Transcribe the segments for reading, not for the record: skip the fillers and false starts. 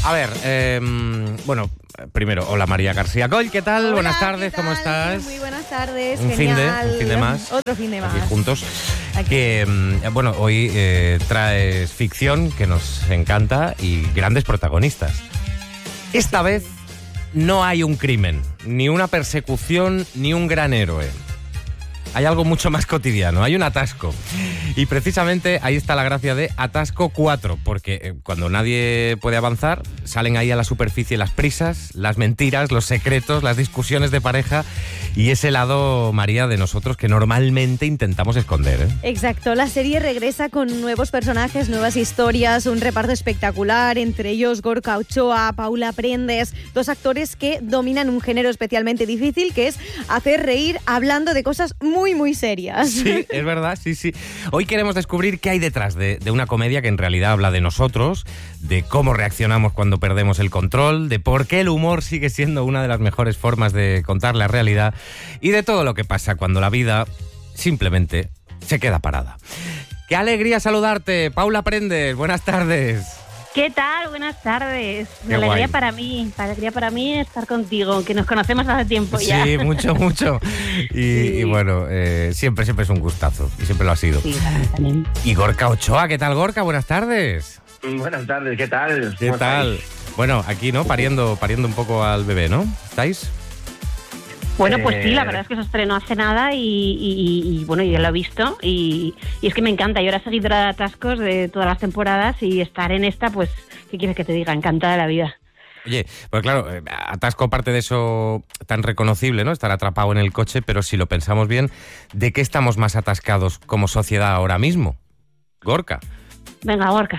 A ver, bueno, primero, hola María García Coll, ¿qué tal? Hola, buenas tardes, ¿qué tal? ¿cómo estás? Muy buenas tardes, un genial. fin de más. Otro fin de más. Aquí juntos. Aquí. Que, bueno, hoy traes ficción que nos encanta y grandes protagonistas. Esta vez no hay un crimen, ni una persecución, ni un gran héroe. Hay algo mucho más cotidiano, hay un atasco. Y precisamente ahí está la gracia de Atasco 4, porque cuando nadie puede avanzar, salen ahí a la superficie las prisas, las mentiras, los secretos, las discusiones de pareja y ese lado, María, de nosotros que normalmente intentamos esconder, ¿eh? Exacto, la serie regresa con nuevos personajes, nuevas historias, un reparto espectacular, entre ellos Gorka Ochoa, Paula Prendes, dos actores que dominan un género especialmente difícil, que es hacer reír hablando de cosas muy serias. Sí, es verdad, sí. Hoy queremos descubrir qué hay detrás de una comedia que en realidad habla de nosotros, de cómo reaccionamos cuando perdemos el control, de por qué el humor sigue siendo una de las mejores formas de contar la realidad y de todo lo que pasa cuando la vida simplemente se queda parada. ¡Qué alegría saludarte, Paula Prendes! Buenas tardes. ¿Qué tal? Buenas tardes. Qué alegría guay. alegría para mí estar contigo, que nos conocemos hace tiempo ya. Sí, mucho. Y bueno, siempre es un gustazo, y siempre lo ha sido. Sí, también. Y Gorka Ochoa, ¿qué tal, Gorka? Buenas tardes. Buenas tardes, ¿qué tal? ¿Qué tal? Bueno, aquí, ¿no? Pariendo un poco al bebé, ¿no? ¿Estáis? Bueno, pues sí, la verdad es que se estrenó hace nada y bueno, ya lo he visto y es que me encanta. Yo era seguidora de Atascos de todas las temporadas y estar en esta, pues, ¿qué quieres que te diga? Encantada de la vida. Oye, pues claro, Atasco parte de eso tan reconocible, ¿no? Estar atrapado en el coche, pero si lo pensamos bien, ¿de qué estamos más atascados como sociedad ahora mismo? Gorka. Venga, Gorka.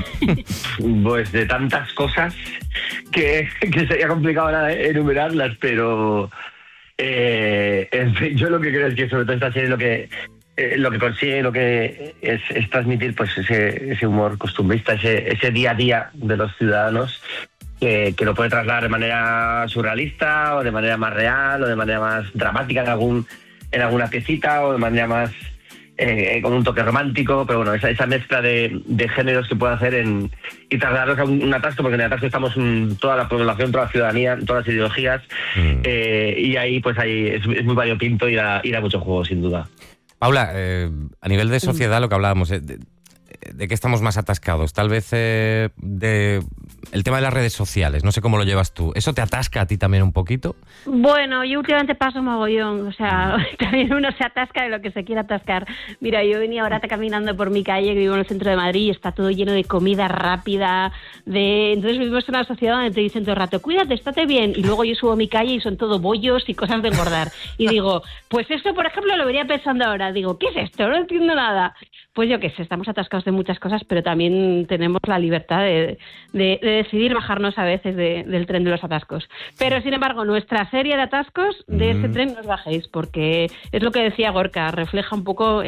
Pues de tantas cosas que sería complicado ahora enumerarlas, pero en fin, yo lo que creo es que sobre todo esta serie lo que consigue, lo que es transmitir pues ese humor costumbrista, ese día a día de los ciudadanos, que lo puede trasladar de manera surrealista o de manera más real o de manera más dramática en alguna piecita o de manera más con un toque romántico, pero bueno, esa mezcla de géneros que puede hacer y trasladarlos a un atasco, porque en el atasco estamos toda la población, toda la ciudadanía, todas las ideologías, y ahí pues es muy variopinto y da mucho juego, sin duda. Paula, a nivel de sociedad, lo que hablábamos, ¿de qué estamos más atascados? Tal vez de el tema de las redes sociales, no sé cómo lo llevas tú. ¿Eso te atasca a ti también un poquito? Bueno, yo últimamente paso mogollón, o sea, también uno se atasca de lo que se quiera atascar. Mira, yo venía ahora caminando por mi calle, que vivo en el centro de Madrid, y está todo lleno de comida rápida, entonces vivimos en una sociedad donde te dicen todo el rato, cuídate, estate bien, y luego yo subo a mi calle y son todo bollos y cosas de engordar. Y digo, pues esto, por ejemplo, lo venía pensando ahora, digo, ¿qué es esto? No entiendo nada. Pues yo qué sé, estamos atascados de muchas cosas, pero también tenemos la libertad de decidir bajarnos a veces del tren de los atascos. Pero, sin embargo, nuestra serie de atascos, de ese tren no os bajéis, porque es lo que decía Gorka, refleja un poco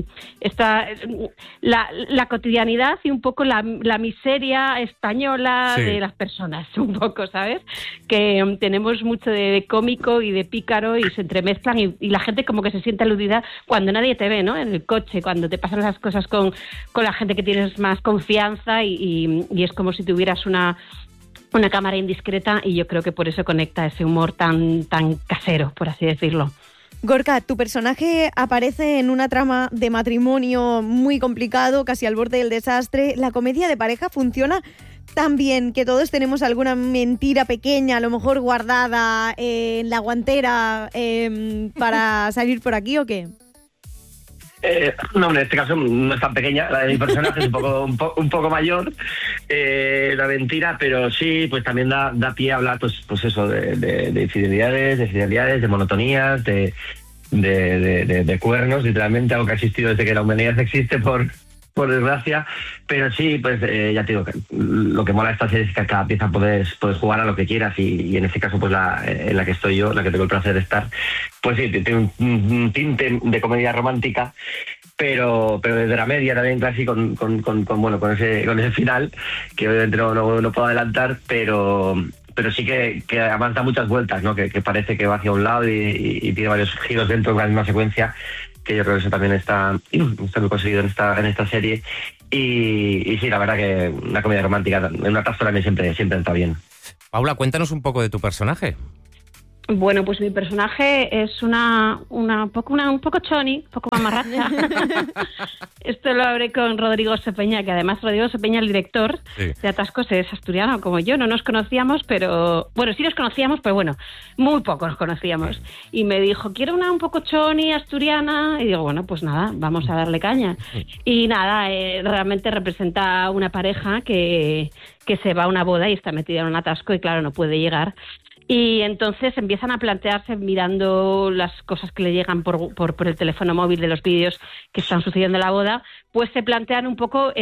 la cotidianidad y un poco la miseria española de las personas, un poco, ¿sabes? Que tenemos mucho de cómico y de pícaro y se entremezclan y la gente como que se siente aludida cuando nadie te ve, ¿no? En el coche, cuando te pasan las cosas con la gente que tienes más confianza y es como si tuvieras una cámara indiscreta y yo creo que por eso conecta ese humor tan casero, por así decirlo. Gorka, tu personaje aparece en una trama de matrimonio muy complicado, casi al borde del desastre. ¿La comedia de pareja funciona tan bien que todos tenemos alguna mentira pequeña, a lo mejor guardada en la guantera para salir por aquí o qué? No, en este caso no es tan pequeña, la de mi personaje es un poco mayor, la mentira, pero sí, pues también da pie a hablar, pues eso, de infidelidades, de monotonías, de cuernos, literalmente, algo que ha existido desde que la humanidad existe, por desgracia, pero sí, pues ya te digo, que lo que mola de esta serie es que a cada pieza puedes jugar a lo que quieras y en este caso, pues en la que estoy yo, la que tengo el placer de estar, pues sí, tiene un tinte de comedia romántica, pero desde la media también casi con ese final, que obviamente no puedo adelantar, pero sí que además da muchas vueltas, ¿no? Que parece que va hacia un lado y tiene varios giros dentro de la misma secuencia, que yo creo que eso también está muy conseguido en esta serie Y sí, la verdad que una comedia romántica en una taza también siempre está bien. Paula, cuéntanos un poco de tu personaje. Bueno, pues mi personaje es un poco choni, un poco mamarracha. Esto lo hablé con Rodrigo Sepeña, que además Rodrigo Sepeña, el director de Atascos, es asturiano como yo. No nos conocíamos, pero... Bueno, sí nos conocíamos, pero bueno, muy poco nos conocíamos. Y me dijo, quiero una un poco choni, asturiana. Y digo, bueno, pues nada, vamos a darle caña. Y nada, realmente representa una pareja que se va a una boda y está metida en un atasco y claro, no puede llegar. Y entonces empiezan a plantearse, mirando las cosas que le llegan por el teléfono móvil de los vídeos que están sucediendo en la boda, pues se plantean un poco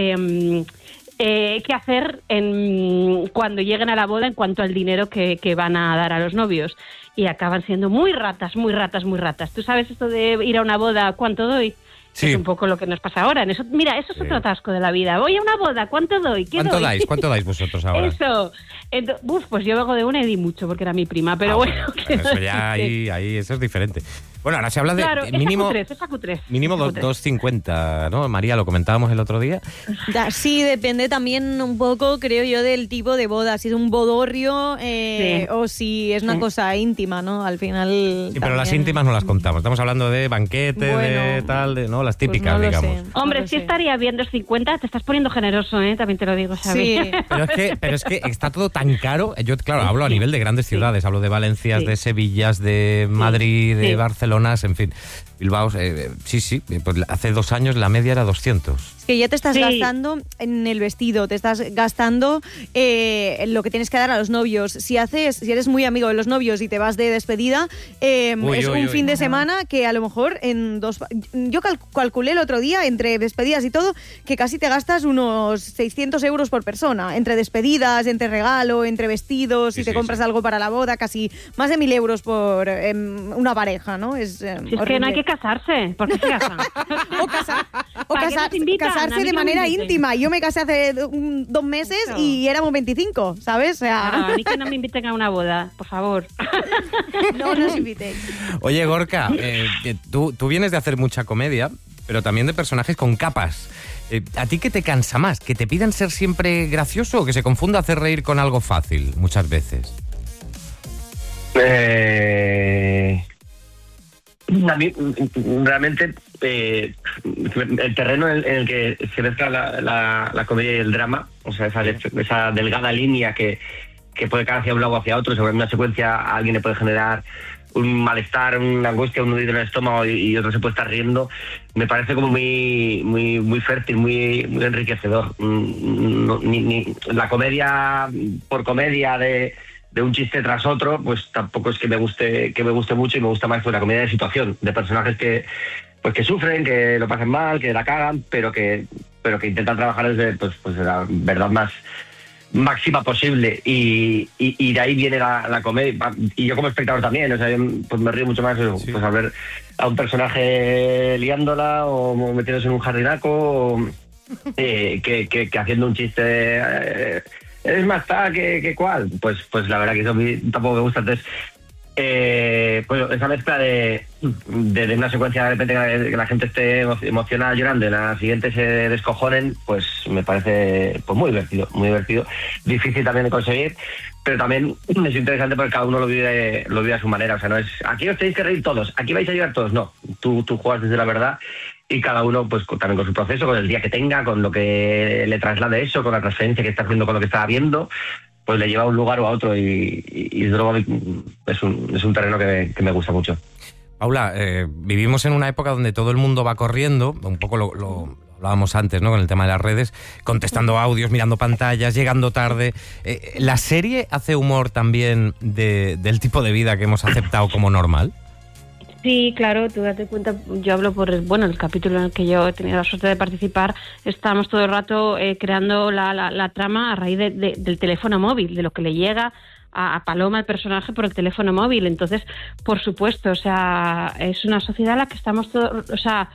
qué hacer cuando lleguen a la boda en cuanto al dinero que van a dar a los novios. Y acaban siendo muy ratas. ¿Tú sabes esto de ir a una boda, cuánto doy? Sí. Es un poco lo que nos pasa ahora. Eso es otro atasco de la vida. Voy a una boda, ¿cuánto doy? ¿Cuánto dais vosotros ahora? Eso. Pues yo vengo de una y di mucho porque era mi prima, pero bueno. Eso ya ahí eso es diferente. Bueno, ahora se habla de mínimo mínimo 2,50, ¿no? María, lo comentábamos el otro día. Sí, depende también un poco, creo yo, del tipo de boda. Si es un bodorrio o si es una cosa íntima, ¿no? Al final... Sí, también... pero las íntimas no las contamos. Estamos hablando de banquete, de tal, ¿no? Las típicas, pues no digamos. Hombre, sí estaría bien 2,50. Te estás poniendo generoso, También te lo digo, Xavi. Sí. Pero es que está todo tan caro. Yo, claro, hablo a nivel de grandes ciudades. Hablo de Valencia, de Sevilla, de Madrid, de Barcelona, en fin, Bilbao, sí, pues hace 2 años la media era 200. Que ya te estás gastando en el vestido, te estás gastando en lo que tienes que dar a los novios. Si eres muy amigo de los novios y te vas de despedida, un fin de semana que a lo mejor yo calculé el otro día, entre despedidas y todo, que casi te gastas unos 600 euros por persona, entre despedidas, entre regalo, entre vestidos, si te compras algo para la boda, casi más de 1.000 euros por una pareja, ¿no? Es que no hay que casarse, ¿por qué se casan? Casarse de manera íntima. Yo me casé hace 2 meses y éramos 25, ¿sabes? O sea... a mí que no me inviten a una boda, por favor. No nos invitéis. Oye, Gorka, tú vienes de hacer mucha comedia, pero también de personajes con capas. ¿A ti qué te cansa más? ¿Que te pidan ser siempre gracioso o que se confunda hacer reír con algo fácil muchas veces? A mí, realmente, el terreno en el que se mezcla la comedia y el drama, o sea, esa delgada línea que puede caer hacia un lado o hacia otro, sobre una secuencia a alguien le puede generar un malestar, una angustia, un nudido en el estómago y otro se puede estar riendo, me parece como muy fértil, muy enriquecedor. La comedia por comedia de un chiste tras otro, pues tampoco es que me guste mucho, y me gusta más una comedia de situación, de personajes que sufren, que lo pasan mal, que la cagan, pero que intentan trabajar desde pues la verdad más máxima posible, y de ahí viene la comedia. Y yo como espectador también, o sea, pues me río mucho más pues al ver a un personaje liándola o metiéndose en un jardinaco que haciendo un chiste es más tal que cual, pues la verdad que eso a mí tampoco me gusta. Entonces pues esa mezcla de una secuencia de repente que la gente esté emocionada llorando y en la siguiente se descojonen, pues me parece pues muy divertido, difícil también de conseguir, pero también es interesante porque cada uno lo vive a su manera. O sea, no es aquí os tenéis que reír todos, aquí vais a llorar todos, no, tú juegas desde la verdad, y cada uno pues también con su proceso, con el día que tenga, con lo que le traslade eso, con la transferencia que está haciendo con lo que está viendo, pues le lleva a un lugar o a otro, y desde luego es un terreno que me gusta mucho. Paula, vivimos en una época donde todo el mundo va corriendo, un poco lo hablábamos antes, ¿no? Con el tema de las redes, contestando audios, mirando pantallas, llegando tarde. ¿La serie hace humor también del tipo de vida que hemos aceptado como normal? Sí, claro, tú date cuenta, yo hablo por el capítulo en el que yo he tenido la suerte de participar, estábamos todo el rato creando la trama a raíz del teléfono móvil, de lo que le llega a Paloma, el personaje, por el teléfono móvil. Entonces, por supuesto, o sea, es una sociedad en la que estamos todos, o sea,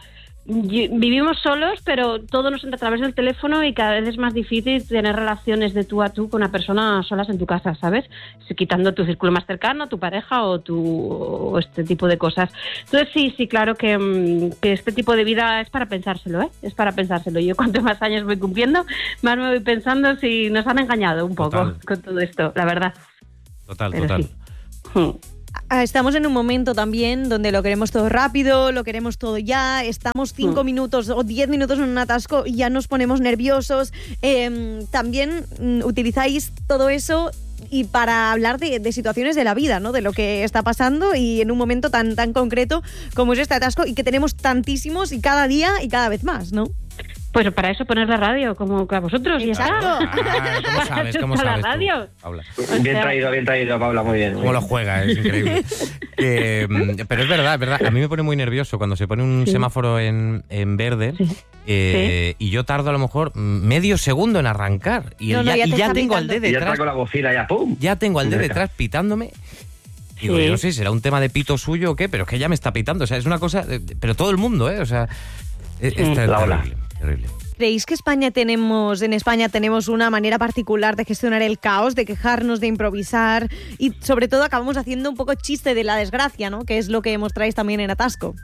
Vivimos solos, pero todo nos entra a través del teléfono y cada vez es más difícil tener relaciones de tú a tú con una persona solas en tu casa, ¿sabes? Quitando tu círculo más cercano, tu pareja o este tipo de cosas. Entonces sí, claro que este tipo de vida es para pensárselo, ¿eh? Es para pensárselo. Yo cuanto más años voy cumpliendo, más me voy pensando si nos han engañado un poco con todo esto, la verdad. Total. Sí. Estamos en un momento también donde lo queremos todo rápido, lo queremos todo ya, estamos 5 minutos o 10 minutos en un atasco y ya nos ponemos nerviosos. También utilizáis todo eso y para hablar de situaciones de la vida, ¿no? De lo que está pasando y en un momento tan concreto como es este atasco y que tenemos tantísimos y cada día y cada vez más, ¿no? Pues para eso poner la radio, como a vosotros. Exacto. ¿Cómo sabes la radio? Tú, Paula? Bien traído, Paula, muy bien. ¿Cómo lo juega? Es increíble. Pero es verdad. A mí me pone muy nervioso cuando se pone un semáforo en verde y yo tardo a lo mejor medio segundo en arrancar. Y ya tengo al D detrás. Y ya está con la bocina, ya ¡pum! Ya tengo al D detrás pitándome. Digo, yo no sé, será un tema de pito suyo o qué, pero es que ya me está pitando. O sea, es una cosa... Pero todo el mundo, ¿eh? O sea, es terrible. ¿Creéis que en España tenemos una manera particular de gestionar el caos, de quejarnos, de improvisar y sobre todo acabamos haciendo un poco chiste de la desgracia, ¿no? Que es lo que mostráis también en Atasco.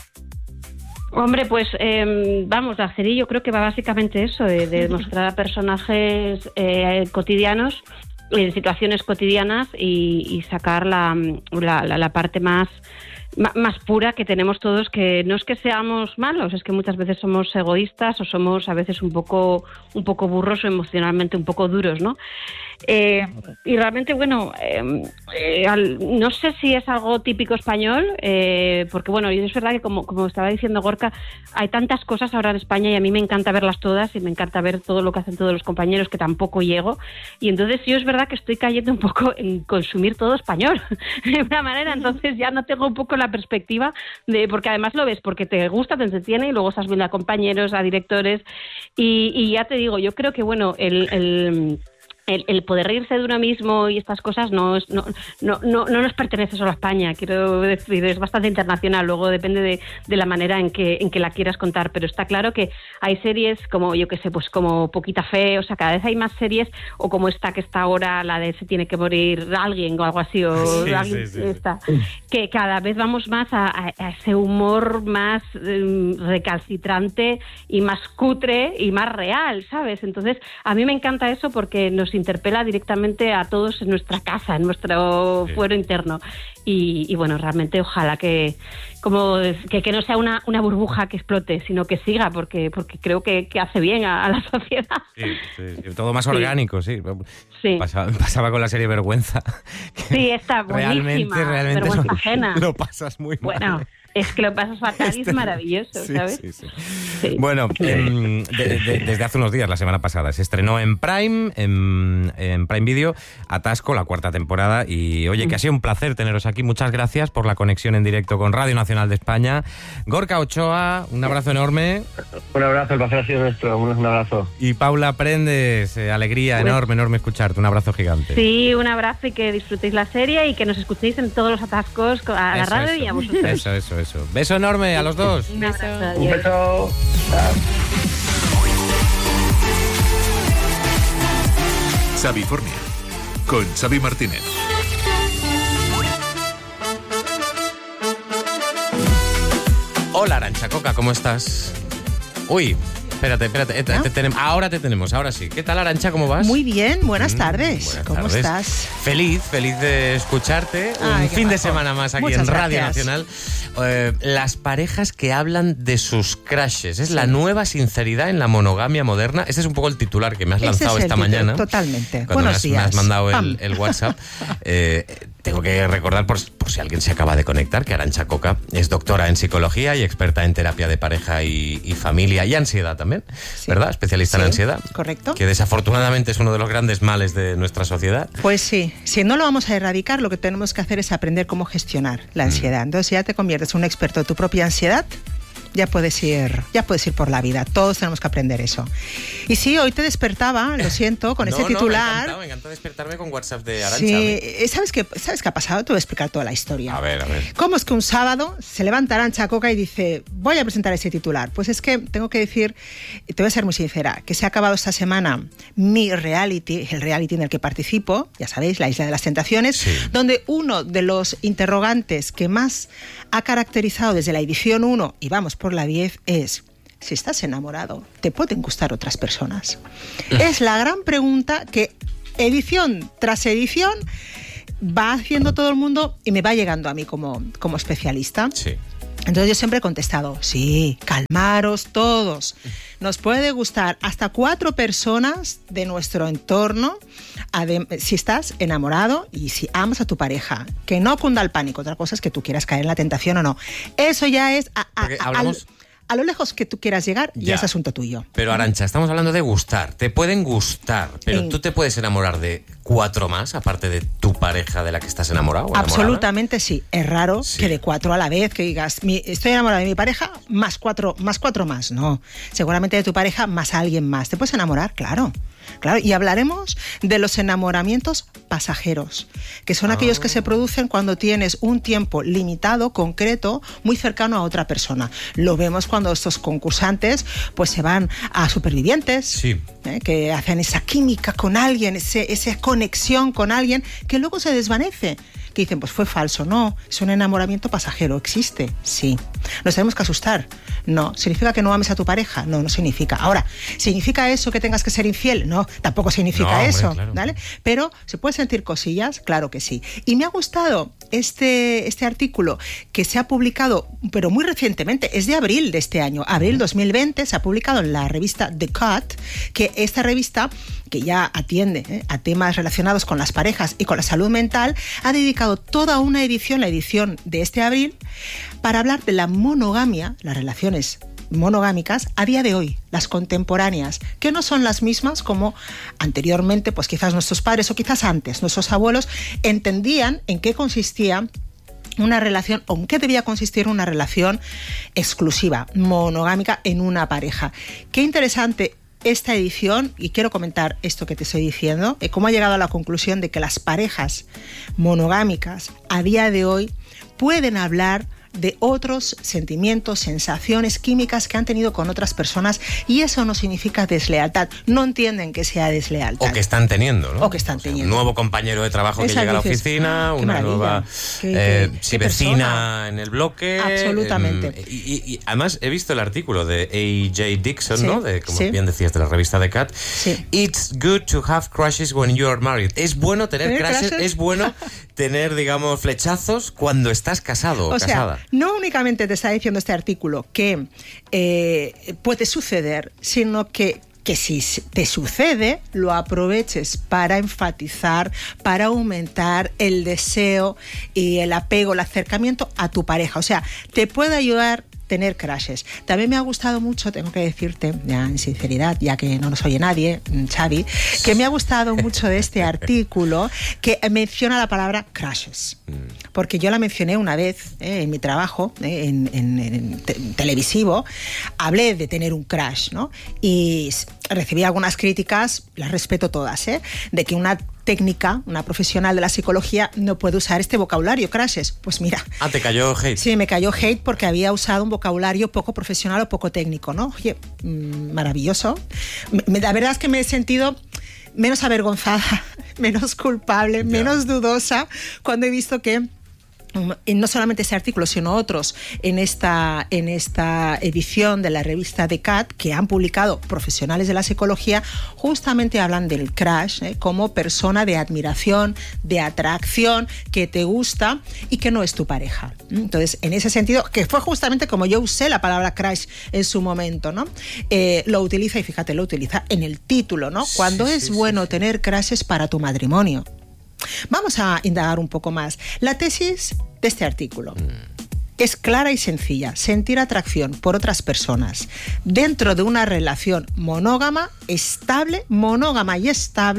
Hombre, pues la serie yo creo que va básicamente eso, de mostrar a personajes cotidianos, en situaciones cotidianas y sacar la parte más pura que tenemos todos, que no es que seamos malos, es que muchas veces somos egoístas o somos a veces un poco burros o emocionalmente un poco duros, ¿no? Y realmente, bueno, no sé si es algo típico español, porque bueno, es verdad que como estaba diciendo Gorka, hay tantas cosas ahora en España y a mí me encanta verlas todas y me encanta ver todo lo que hacen todos los compañeros, que tampoco llego, y entonces yo es verdad que estoy cayendo un poco en consumir todo español de una manera, entonces ya no tengo un poco la perspectiva porque además lo ves porque te gusta, te entretiene y luego estás viendo a compañeros, a directores y ya te digo, yo creo que bueno, el poder reírse de uno mismo y estas cosas no nos pertenece solo a España, quiero decir, es bastante internacional, luego depende de la manera en que la quieras contar, pero está claro que hay series como, yo qué sé, pues como Poquita Fe, o sea, cada vez hay más series, o como esta que está ahora, la de Se tiene que morir alguien o algo así, o esta, que cada vez vamos más a ese humor más recalcitrante y más cutre y más real, ¿sabes? Entonces, a mí me encanta eso porque nos interpela directamente a todos en nuestra casa, en nuestro fuero interno. Y bueno, realmente ojalá que no sea una burbuja que explote, sino que siga, porque creo que hace bien a la sociedad. Sí, todo más orgánico, sí. Pasaba con la serie Vergüenza. Sí, está buenísima. Realmente Vergüenza ajena. Lo pasas muy mal. Bueno, es que lo pasas fatal y es maravilloso, ¿sabes? Sí. Bueno, desde hace unos días, la semana pasada, se estrenó en Prime, en Prime Video, Atasco, la 4ª temporada. Y oye, que ha sido un placer teneros aquí. Muchas gracias por la conexión en directo con Radio Nacional de España. Gorka Ochoa, un abrazo enorme. Un abrazo, el placer ha sido nuestro. Un abrazo. Y Paula Prendes, alegría enorme escucharte. Un abrazo gigante. Sí, un abrazo y que disfrutéis la serie y que nos escuchéis en todos los atascos a la radio y a vosotros. Eso. Beso enorme a los dos. Un beso. Un beso. Xavifornia, con Xavi Martínez. Hola, Arantxa Coca, ¿cómo estás? Uy, espérate. Ahora te tenemos, ahora sí. ¿Qué tal, Arantxa? ¿Cómo vas? Muy bien, buenas tardes. ¿Cómo estás? Feliz de escucharte. Un fin de semana más aquí en Radio Nacional. Las parejas que hablan de sus crushes. Es la nueva sinceridad en la monogamia moderna. Este es un poco el titular que me has lanzado esta mañana. Totalmente. Cuando me has mandado el WhatsApp. Tengo que recordar, por si alguien se acaba de conectar, que Arantxa Coca es doctora en psicología y experta en terapia de pareja y familia y ansiedad también, ¿verdad? Especialista en ansiedad. Correcto. Que desafortunadamente es uno de los grandes males de nuestra sociedad. Pues sí, si no lo vamos a erradicar, lo que tenemos que hacer es aprender cómo gestionar la ansiedad. Entonces ya te conviertes en un experto de tu propia ansiedad ya puedes ir por la vida. Todos tenemos que aprender eso. Y sí, hoy te despertaba, lo siento, con ese titular. Me encanta despertarme con WhatsApp de Arantxa. Sí, ¿sabes qué ha pasado? Te voy a explicar toda la historia. A ver. ¿Cómo es que un sábado se levanta Arantxa Coca y dice, voy a presentar ese titular? Pues es que tengo que decir, te voy a ser muy sincera, que se ha acabado esta semana mi reality, el reality en el que participo, ya sabéis, La Isla de las Tentaciones, sí, donde uno de los interrogantes que más ha caracterizado desde la edición 1 y vamos por la 10 es: si estás enamorado, ¿te pueden gustar otras personas? Es la gran pregunta que edición tras edición va haciendo todo el mundo y me va llegando a mí como especialista. Sí. Entonces yo siempre he contestado, sí, calmaros todos. Nos puede gustar hasta 4 personas de nuestro entorno si estás enamorado y si amas a tu pareja. Que no cunda el pánico. Otra cosa es que tú quieras caer en la tentación o no. Eso ya es a lo lejos que tú quieras llegar, ya es asunto tuyo. Pero Arantxa, estamos hablando de gustar. Te pueden gustar, pero tú te puedes enamorar de 4 más, aparte de tu pareja de la que estás enamorado o enamorada. Absolutamente sí. Es raro que de 4 a la vez, que digas, estoy enamorada de mi pareja, más 4 más. No. Seguramente de tu pareja más a alguien más. ¿Te puedes enamorar? Claro. Y hablaremos de los enamoramientos pasajeros, que son aquellos que se producen cuando tienes un tiempo limitado, concreto, muy cercano a otra persona. Lo vemos cuando estos concursantes pues se van a Supervivientes, sí, que hacen esa química con alguien, esa conexión con alguien que luego se desvanece. Que dicen, pues fue falso. No, es un enamoramiento pasajero. ¿Existe? Sí. ¿Nos tenemos que asustar? No. ¿Significa que no ames a tu pareja? No, no significa. Ahora, ¿significa eso que tengas que ser infiel? No, tampoco significa eso. Claro. ¿Vale? Pero, ¿se puede sentir cosillas? Claro que sí. Y me ha gustado este artículo que se ha publicado, pero muy recientemente, es de abril de este año, abril 2020, se ha publicado en la revista The Cut, que esta revista, que ya atiende a temas relacionados con las parejas y con la salud mental, ha dedicado toda una edición, la edición de este abril, para hablar de la monogamia, las relaciones monogámicas a día de hoy, las contemporáneas, que no son las mismas como anteriormente, pues quizás nuestros padres o quizás antes, nuestros abuelos entendían en qué consistía una relación, o en qué debía consistir una relación exclusiva, monogámica en una pareja. Qué interesante esta edición, y quiero comentar esto que te estoy diciendo, cómo ha llegado a la conclusión de que las parejas monogámicas a día de hoy pueden hablar de otros sentimientos, sensaciones químicas que han tenido con otras personas, y eso no significa deslealtad. No entienden que sea deslealtad. O que están teniendo, ¿no? O que están teniendo. Un nuevo compañero de trabajo que llega a la oficina, una nueva vecina en el bloque. Absolutamente. Y además he visto el artículo de A.J. Dixon, ¿no? Como bien decías, de la revista The Cut. Sí. It's good to have crushes when you are married. Es bueno tener crushes, es bueno tener, digamos, flechazos cuando estás casado o casada. No únicamente te está diciendo este artículo que puede suceder, sino que si te sucede, lo aproveches para enfatizar, para aumentar el deseo y el apego, el acercamiento a tu pareja. O sea, te puede ayudar tener crushes. También me ha gustado mucho, tengo que decirte, ya en sinceridad, ya que no nos oye nadie, Xavi, que me ha gustado mucho de este artículo que menciona la palabra crushes. Porque yo la mencioné una vez en mi trabajo, en televisivo, hablé de tener un crush, ¿no? Y recibí algunas críticas, las respeto todas, de que una técnica, una profesional de la psicología no puede usar este vocabulario, crushes. Pues mira. Ah, ¿te cayó hate? Sí, me cayó hate porque había usado un vocabulario poco profesional o poco técnico, ¿no? Oye, maravilloso. La verdad es que me he sentido menos avergonzada, menos culpable, menos dudosa cuando he visto que no solamente ese artículo, sino otros en esta edición de la revista The Cut que han publicado profesionales de la psicología, justamente hablan del crush como persona de admiración, de atracción, que te gusta y que no es tu pareja. Entonces, en ese sentido, que fue justamente como yo usé la palabra crush en su momento, ¿no? Lo utiliza, y fíjate, lo utiliza en el título, ¿no? Cuando es bueno tener crushes para tu matrimonio. Vamos a indagar un poco más. La tesis de este artículo es clara y sencilla: sentir atracción por otras personas dentro de una relación monógama y estable,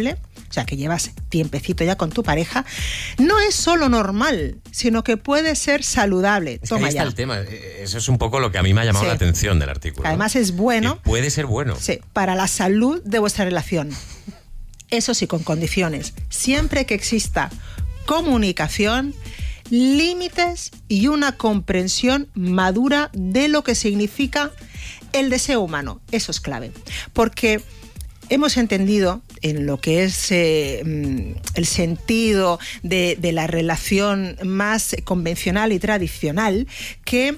o sea, que llevas tiempecito ya con tu pareja, no es solo normal, sino que puede ser saludable. Es que ahí está el tema. Eso es un poco lo que a mí me ha llamado la atención del artículo. Además es bueno. Que puede ser bueno. Sí, para la salud de vuestra relación. Eso sí, con condiciones. Siempre que exista comunicación, límites y una comprensión madura de lo que significa el deseo humano. Eso es clave. Porque hemos entendido en lo que es el sentido de la relación más convencional y tradicional que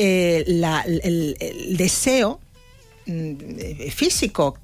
el deseo físico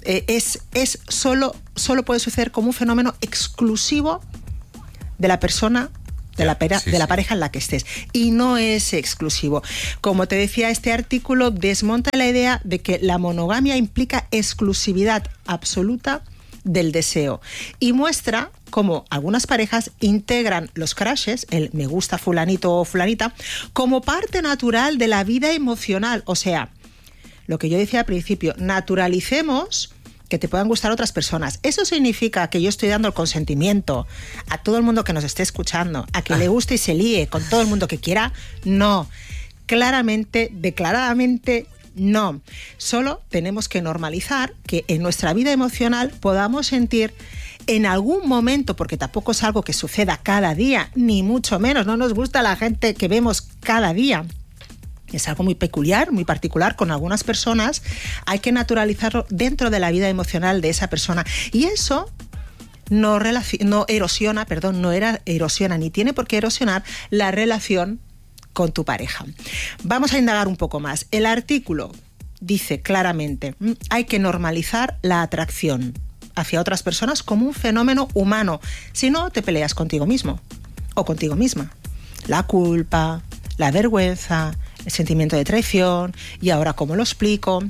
solo puede suceder como un fenómeno exclusivo de la persona, de la pareja en la que estés, y no es exclusivo. Como te decía, este artículo desmonta la idea de que la monogamia implica exclusividad absoluta del deseo y muestra cómo algunas parejas integran los crushes, el me gusta fulanito o fulanita, como parte natural de la vida emocional. O sea, lo que yo decía al principio, naturalicemos que te puedan gustar otras personas. ¿Eso significa que yo estoy dando el consentimiento a todo el mundo que nos esté escuchando, a que le guste y se líe con todo el mundo que quiera? No. Claramente, declaradamente, no. Solo tenemos que normalizar que en nuestra vida emocional podamos sentir en algún momento, porque tampoco es algo que suceda cada día, ni mucho menos, no nos gusta la gente que vemos cada día. Es algo muy peculiar, muy particular con algunas personas. Hay que naturalizarlo dentro de la vida emocional de esa persona. Y eso no erosiona ni tiene por qué erosionar la relación con tu pareja. Vamos a indagar un poco más. El artículo dice claramente, hay que normalizar la atracción hacia otras personas como un fenómeno humano. Si no, te peleas contigo mismo o contigo misma. La culpa, la vergüenza, el sentimiento de traición. Y ahora, ¿cómo lo explico?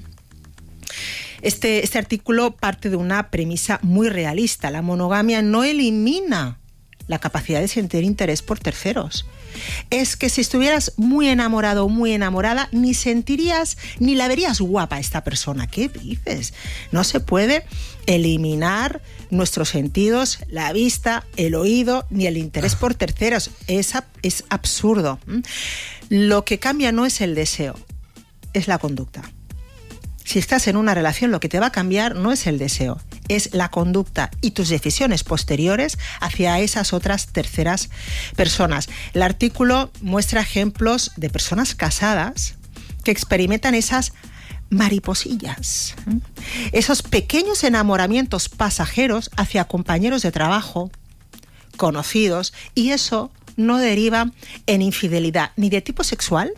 Este artículo parte de una premisa muy realista. La monogamia no elimina la capacidad de sentir interés por terceros. Es que si estuvieras muy enamorado o muy enamorada, ni sentirías, ni la verías guapa a esta persona. ¿Qué dices? No se puede eliminar nuestros sentidos, la vista, el oído, ni el interés por terceros. Es absurdo. Lo que cambia no es el deseo, es la conducta. Si estás en una relación, lo que te va a cambiar no es el deseo, es la conducta y tus decisiones posteriores hacia esas otras terceras personas. El artículo muestra ejemplos de personas casadas que experimentan esas mariposillas, esos pequeños enamoramientos pasajeros hacia compañeros de trabajo, conocidos, y eso no deriva en infidelidad ni de tipo sexual,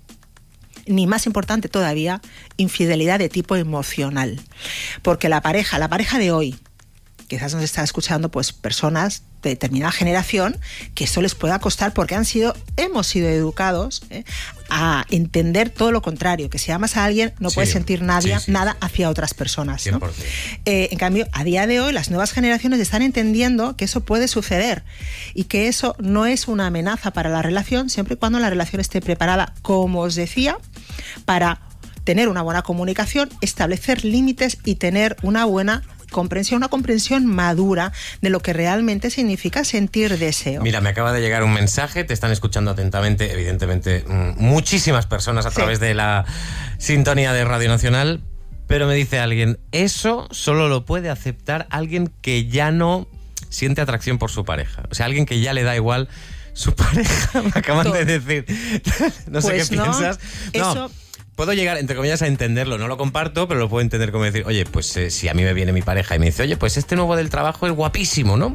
ni más importante todavía, infidelidad de tipo emocional. Porque la pareja de hoy, quizás nos está escuchando pues personas de determinada generación, que esto les pueda costar porque hemos sido educados a entender todo lo contrario, que si amas a alguien no puedes sentir nada hacia otras personas, ¿no? En cambio, a día de hoy las nuevas generaciones están entendiendo que eso puede suceder y que eso no es una amenaza para la relación, siempre y cuando la relación esté preparada, como os decía, para tener una buena comunicación, establecer límites y tener una buena comprensión, una comprensión madura de lo que realmente significa sentir deseo. Mira, me acaba de llegar un mensaje, te están escuchando atentamente, evidentemente, muchísimas personas a través de la sintonía de Radio Nacional, pero me dice alguien, eso solo lo puede aceptar alguien que ya no siente atracción por su pareja. O sea, alguien que ya le da igual su pareja, me acaban de decir. No sé qué piensas. No. Puedo llegar, entre comillas, a entenderlo. No lo comparto, pero lo puedo entender como decir, oye, pues si a mí me viene mi pareja y me dice, oye, pues este nuevo del trabajo es guapísimo, ¿no?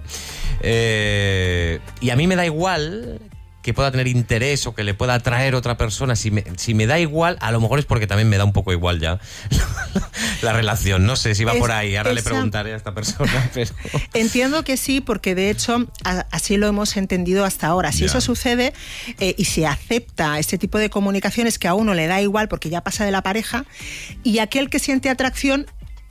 Y a mí me da igual que pueda tener interés o que le pueda atraer otra persona. Si me da igual, a lo mejor es porque también me da un poco igual ya la relación. No sé si va por ahí. Ahora le preguntaré a esta persona. Pero... Entiendo que sí, porque de hecho así lo hemos entendido hasta ahora. Si eso sucede y se acepta este tipo de comunicaciones que a uno le da igual porque ya pasa de la pareja, y aquel que siente atracción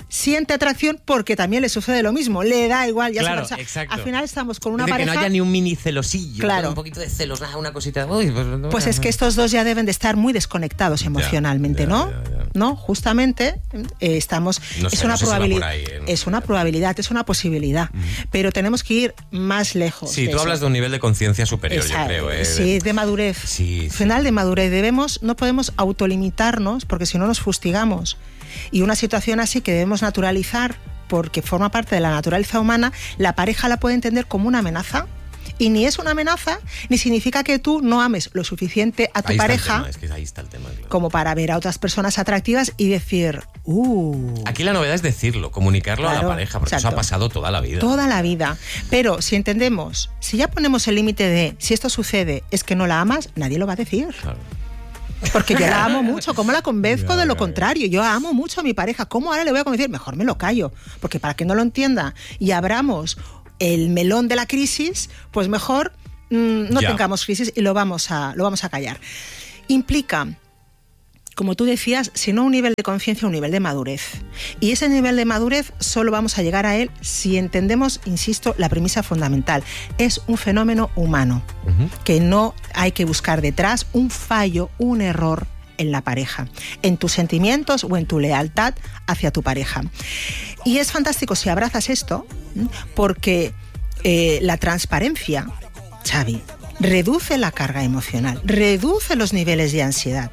porque también le sucede lo mismo, le da igual, ya claro, se exacto. Al final estamos con una pareja... que no haya ni un mini celosillo, claro. Un poquito de celos, una cosita... Pues es que estos dos ya deben de estar muy desconectados emocionalmente, ¿no? Ya. ¿no? Justamente estamos... No sé, es una no sé si va probabilidad, por ahí, ¿no? es una probabilidad, es una posibilidad, pero tenemos que ir más lejos. Sí, de tú eso. hablas de un nivel de conciencia superior, Exacto, yo creo. Sí, de madurez. Sí, Final de madurez. No podemos autolimitarnos porque si no nos fustigamos. Y una situación así que debemos naturalizar porque forma parte de la naturaleza humana, la pareja la puede entender como una amenaza. Y ni es una amenaza, ni significa que tú no ames lo suficiente a tu ahí pareja es que ahí está el tema, claro. como para ver a otras personas atractivas y decir, Aquí la novedad es decirlo, comunicarlo a Claro, la pareja, porque exacto. eso ha pasado toda la vida. toda la vida. Pero si entendemos, si ya ponemos el límite de si esto sucede es que no la amas, nadie lo va a decir. Claro. Porque yo la amo mucho, ¿cómo la convenzco Ya, de lo ya, contrario? Yo amo mucho a mi pareja, ¿cómo ahora le voy a convencer? Mejor me lo callo, porque para que no lo entienda y abramos el melón de la crisis, pues mejor no Ya. tengamos crisis y lo vamos a callar. Implica, como tú decías, si no un nivel de conciencia, un nivel de madurez. Y ese nivel de madurez solo vamos a llegar a él si entendemos, insisto, la premisa fundamental. Es un fenómeno humano, que no hay que buscar detrás un fallo, un error en la pareja, en tus sentimientos o en tu lealtad hacia tu pareja. Y es fantástico si abrazas esto, porque la transparencia, Xavi, reduce la carga emocional, reduce los niveles de ansiedad.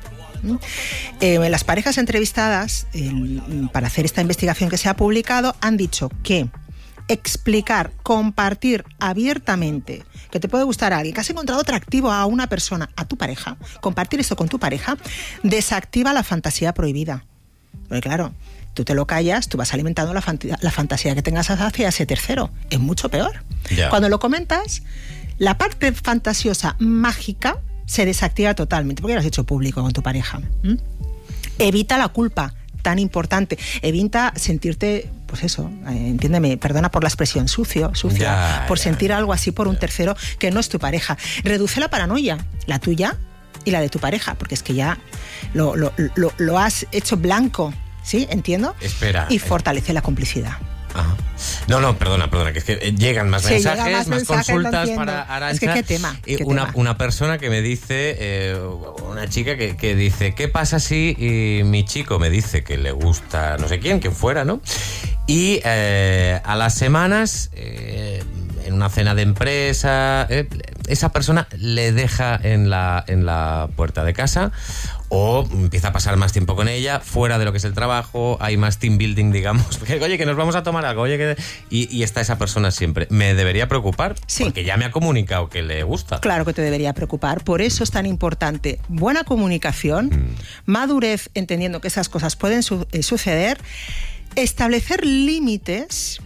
Las parejas entrevistadas para hacer esta investigación que se ha publicado han dicho que explicar, compartir abiertamente que te puede gustar a alguien, que has encontrado atractivo a una persona, a tu pareja, compartir esto con tu pareja, desactiva la fantasía prohibida. Porque claro, tú te lo callas, tú vas alimentando la fantasía que tengas hacia ese tercero. Es mucho peor. Ya. Cuando lo comentas, la parte fantasiosa, mágica, se desactiva totalmente, porque lo has hecho público con tu pareja. Evita la culpa, tan importante. Evita sentirte, pues eso, entiéndeme, perdona por la expresión, sucia, por sentir algo así por un tercero que no es tu pareja. Reduce la paranoia, la tuya y la de tu pareja, porque es que ya lo has hecho blanco, ¿sí? ¿Entiendo? Espera. Y fortalece la complicidad. Ajá. No, perdona, que es que llegan más mensajes, llegan más consultas para Arantxa. Es que qué tema. Una persona que me dice, una chica que dice, ¿qué pasa si mi chico me dice que le gusta no sé quién fuera, ¿no? Y a las semanas, en una cena de empresa, esa persona le deja en la puerta de casa, o empieza a pasar más tiempo con ella, fuera de lo que es el trabajo, hay más team building, digamos, porque, oye, que nos vamos a tomar algo, y está esa persona siempre. ¿Me debería preocupar? Sí. Porque ya me ha comunicado que le gusta. Claro que te debería preocupar, por eso es tan importante buena comunicación, madurez, entendiendo que esas cosas pueden suceder, establecer límites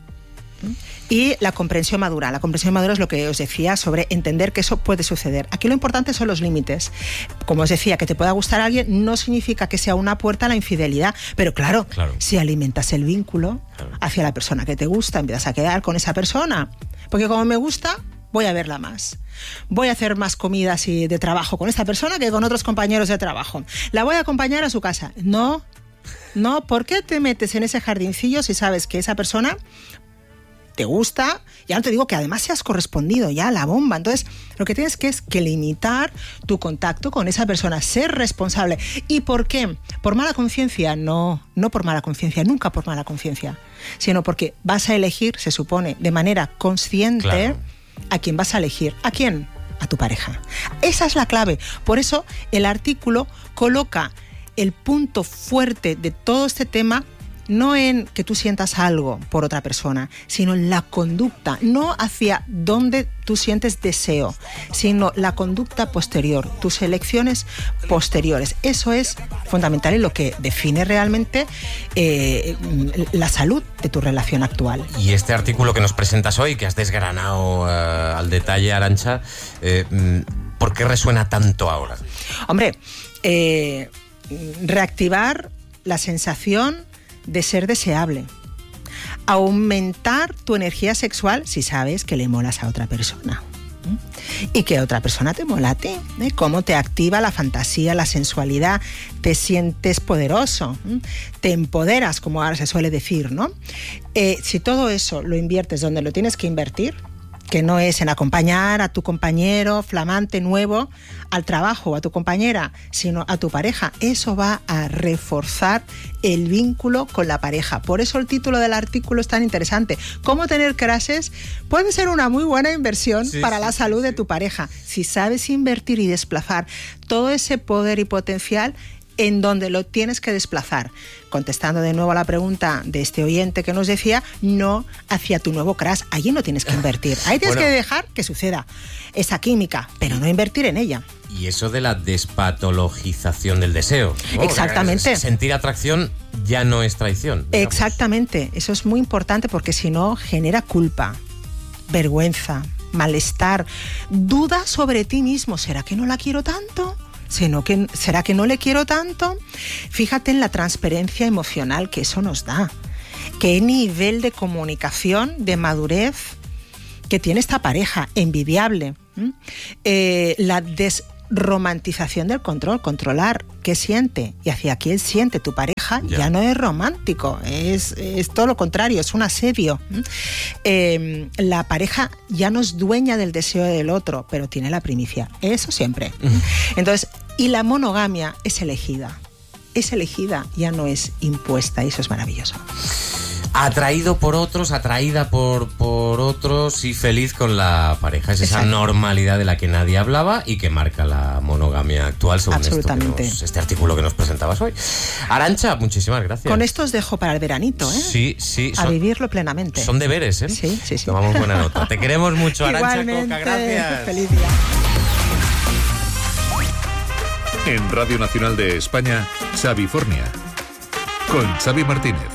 y la comprensión madura. La comprensión madura es lo que os decía sobre entender que eso puede suceder. Aquí lo importante son los límites. Como os decía, que te pueda gustar a alguien no significa que sea una puerta a la infidelidad, pero claro. Si alimentas el vínculo hacia la persona que te gusta, empiezas a quedar con esa persona, porque como me gusta, voy a verla más. Voy a hacer más comidas de trabajo con esta persona que con otros compañeros de trabajo. La voy a acompañar a su casa. No, ¿por qué te metes en ese jardincillo si sabes que esa persona te gusta? Ya no te digo que además seas correspondido, ya la bomba. Entonces, lo que tienes es que limitar tu contacto con esa persona, ser responsable. ¿Y por qué? ¿Por mala conciencia? No por mala conciencia, nunca por mala conciencia, sino porque vas a elegir, se supone, de manera consciente a quién vas a elegir. ¿A quién? A tu pareja. Esa es la clave. Por eso el artículo coloca el punto fuerte de todo este tema no en que tú sientas algo por otra persona, sino en la conducta, no hacia donde tú sientes deseo, sino la conducta posterior, tus elecciones posteriores. Eso es fundamental y lo que define realmente la salud de tu relación actual. Y este artículo que nos presentas hoy, que has desgranado al detalle, Arantxa, ¿por qué resuena tanto ahora? Hombre, reactivar la sensación de ser deseable, aumentar tu energía sexual si sabes que le molas a otra persona y que otra persona te mola a ti, cómo te activa la fantasía, la sensualidad, te sientes poderoso, te empoderas, como ahora se suele decir, ¿no? Si todo eso lo inviertes donde lo tienes que invertir, que no es en acompañar a tu compañero flamante nuevo al trabajo o a tu compañera, sino a tu pareja. Eso va a reforzar el vínculo con la pareja. Por eso el título del artículo es tan interesante. ¿Cómo tener crushes? Puede ser una muy buena inversión para la salud de tu pareja. Si sabes invertir y desplazar todo ese poder y potencial en donde lo tienes que desplazar. Contestando de nuevo a la pregunta de este oyente que nos decía, no hacia tu nuevo crush. Allí no tienes que invertir. Ahí tienes que dejar que suceda esa química, pero no invertir en ella. Y eso de la despatologización del deseo, ¿no? Exactamente. Sentir atracción ya no es traición, digamos. Exactamente. Eso es muy importante porque si no genera culpa, vergüenza, malestar, duda sobre ti mismo. ¿Será que no la quiero tanto? ¿Será que no le quiero tanto? Fíjate en la transparencia emocional que eso nos da. Qué nivel de comunicación, de madurez que tiene esta pareja, envidiable. La desromantización del control, controlar qué siente y hacia quién siente tu pareja, ya no es romántico, es todo lo contrario, es un asedio. La pareja ya no es dueña del deseo del otro, pero tiene la primicia, eso siempre. Entonces, y la monogamia es elegida, ya no es impuesta, y eso es maravilloso. Atraído por otros, atraída por otros y feliz con la pareja. Es esa normalidad de la que nadie hablaba y que marca la monogamia actual, según este artículo que nos presentabas hoy. Arantxa, muchísimas gracias. Con esto os dejo para el veranito, ¿eh? Sí. A vivirlo plenamente. Son deberes, ¿eh? Sí. Tomamos buena nota. Te queremos mucho, Arantxa Coca, gracias. Feliz día. En Radio Nacional de España, Xavi Fornia, con Xavi Martínez.